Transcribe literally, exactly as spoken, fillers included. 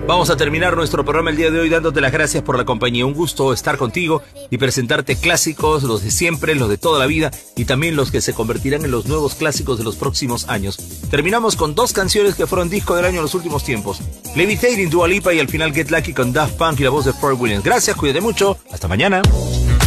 Vamos a terminar nuestro programa el día de hoy dándote las gracias por la compañía. Un gusto estar contigo y presentarte clásicos, los de siempre, los de toda la vida y también los que se convertirán en los nuevos clásicos de los próximos años. Terminamos con dos canciones que fueron disco del año en los últimos tiempos. Levitating, Dua Lipa, y al final Get Lucky con Daft Punk y la voz de Pharrell Williams. Gracias, cuídate mucho. Hasta mañana.